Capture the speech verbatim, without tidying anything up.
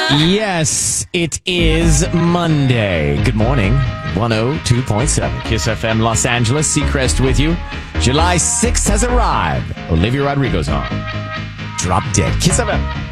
Yes, it is Monday. Good morning. one oh two point seven Kiss F M Los Angeles. Seacrest with you. July sixth has arrived. Olivia Rodrigo's on. Drop Dead. Kiss F M.